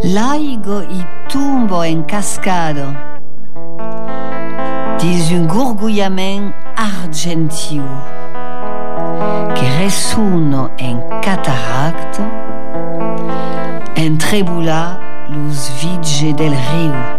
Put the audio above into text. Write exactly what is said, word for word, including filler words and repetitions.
L'aigo i tumbo en cascado dis un gorgogliament argentiu che resuno en cataracte en trebula los vigge del riu.